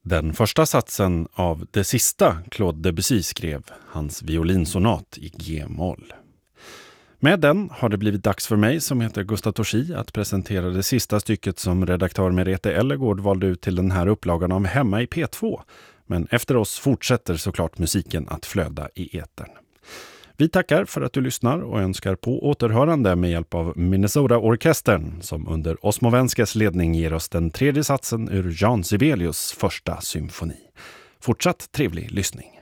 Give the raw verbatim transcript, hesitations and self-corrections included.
Den första satsen av det sista Claude Debussy skrev, hans violinsonat i G-moll. Med den har det blivit dags för mig som heter Gustaf Torsi att presentera det sista stycket som redaktör Merete Ellegård valde ut till den här upplagan av Hemma i P två. Men efter oss fortsätter såklart musiken att flöda i etern. Vi tackar för att du lyssnar och önskar på återhörande med hjälp av Minnesota-orkestern som under Osmo Wenskes ledning ger oss den tredje satsen ur Jan Sibelius första symfoni. Fortsatt trevlig lyssning.